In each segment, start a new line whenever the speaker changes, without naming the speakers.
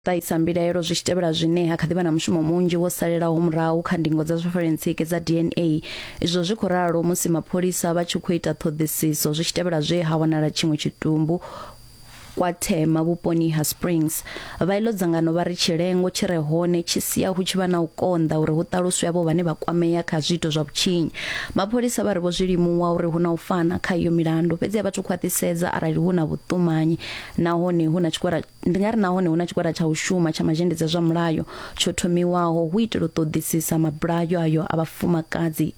taisa mbilaelo zwi tevhela zwine ha kha ḓivha na mushumo munzhi wo salelaho murahu kha ndingo dza forensic dza DNA. Izwo zwi khou ralo musi mapholisa vha tshi khou ita ṱhoḓisiso zwi tevhela zwe ha wanala tshiṅwe tshitumbu kwa Thema vhuponi ha Springs. Vhailo dzangano vha ri tshilengo tshi re hone tshi sia hu tshi vha na u konḓa uri hu ṱaluswe avho vhane vha kwamea kha zwiito zwa vhutshinyi. Mapholisa vha ri vho zwilimuwa uri hu na u fana kha iyo milandu, fhedzi vha tshi khwaṱhisedza arali hu na vhuṱumanyi nahone hu na tshigwada nahone hu na tshigwada tsha u shuma tsha mazhendedzi zwa mulayo tsho thomiwaho hu itela u ṱoḓisisa mabulayo ayo a vhafumakadzi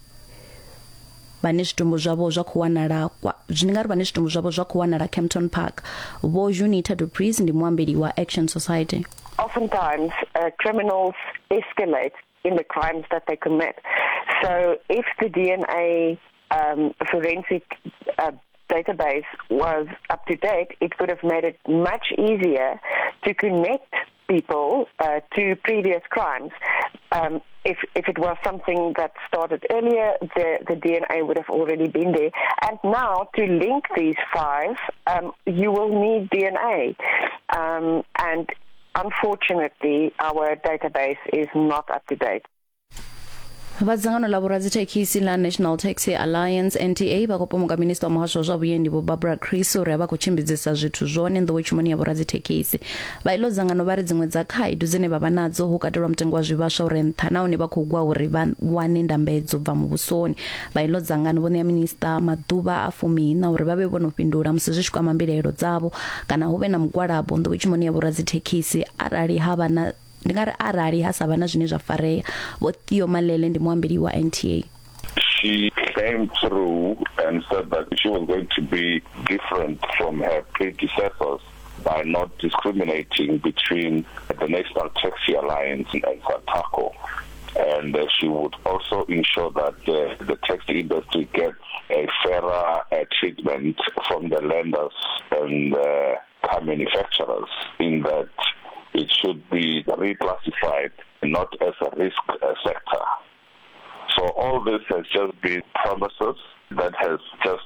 vhane zwitumbu zwavho zwa khou wanala vhane zwitumbu zwavho zwa khou wanala Kempton Park. Vho Junita du Preez ndi muambeli wa Action Society.
Oftentimes criminals escalate in the crimes that they commit. So if the DNA forensic database was up to date, it would have made it much easier to connect people to previous crimes. If it was something that started earlier, the DNA would have already been there. And now to link these five, you will need DNA. And unfortunately, our database is not up to date.
Vadzangano la vhoradzithekhisi la National Taxi Alliance NTA vha khou pomoka minista wa muhasho zwa vhuendi Vho Barbara Chris uri vha khou tshimbidzisa zwithu zwone nḓowetshumoni ya vhoradzithekhisi. Vha ilo dzangano vha ri dziṅwe dza khaedu dzine vha vha nadzo hu katelwa mutengo wa zwivhaswa uri nṱha nahone vha khou gwa uri vha wane ndambedzo bva muvhusoni. Vha ilo dzangano vho ṋea minista maḓuvha a 14 uri vha vhe vho no fhindula musi zwi tshi kwama mbilaelo dzavho kana hu vhe na mugwalabo nḓowetshumoni ya vhoradzithekhisi arali ha vha na arali ha sa vha na zwine zwa farea. Vho Theo Malele ndi muambeli wa NTA.
She came through and said that she was going to be different from her predecessors by not discriminating between the National Taxi Alliance and SATACO. And she would also ensure that the taxi industry gets a fairer treatment from the lenders and car manufacturers, in that it should be reclassified not as a risk sector. So all this has just been promises that has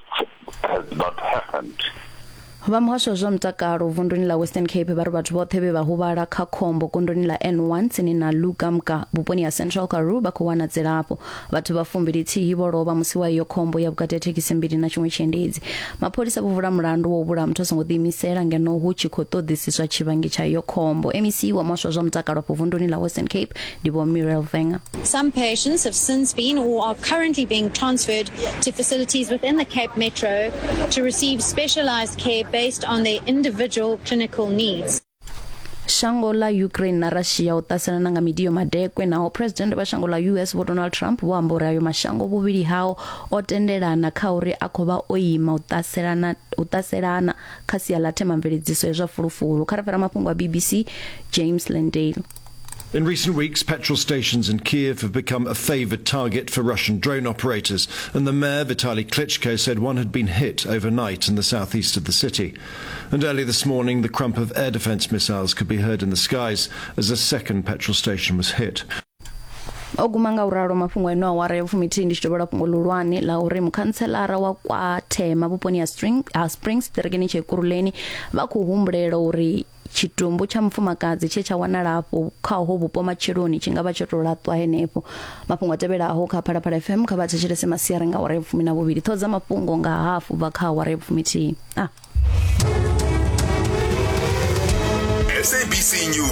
not happened.
Vha muhasho zwa mutakalo vunḓuni la Western Cape vha ri vhathu vhoṱhe vhe vha huvhala kha khombo kundoni la N1 tsini na Lukamka vhuponi ha Central Karoo vha khou wana dzilafho. Vhathu vha 29 vho lovha musi wa iyo khombo ya vhukati ha thekhisi mbili na tshiṅwe tshiendedzi. Mapholisa vho vula mulandu wo vhula muthu songo ḓiimisela ngeno hu tshi khou ṱoḓisiswa tshivhangi tsha iyo khombo. MEC wa muhasho zwa mutakalo afho vunḓuni la Western Cape ndi Vho Muriel Venga.
Some patients have since been or are currently being transferred to facilities within the Cape Metro to receive specialized care based on their individual clinical needs.
Shango la Ukraine na Russia utaselana nga midio madekwe naho president wa shango la US Vho Donald Trump vho amba uri ayo mashango vhuvhili hao o tendelana kha uri a khou vha o ima utaselana kha sia ḽa themamveledziso ya zwa fulufulu. Kha rafera mafhungo a BBC James Landale.
In recent weeks, petrol stations in Kiev have become a favoured target for Russian drone operators, and the mayor, Vitaly Klitschko, said one had been hit overnight in the southeast of the city. And early this morning, the crump of air defence missiles could be heard in the skies as a second petrol station was hit.
Ogumanga uraro mafhungo eno awara ya 12 ndi tshitobela fhungo lulwane la uri mukhanselara wa kwa Thema vhuponi ha Springs Terekeni Chekuruleni vha khou humbulela uri tshitumbu tsha mufumakadzi tshe tsha wanala afho kha ho vhupo matshiloni tshi nga vha tsho to laṱwa henefho. Mafhungo a tevhelaho kha Phalaphala FM kha vha thetshelese masiari nga awara ya 12 ṱhodza mafhungo nga hafu vha kha awara ya 12. SABC News.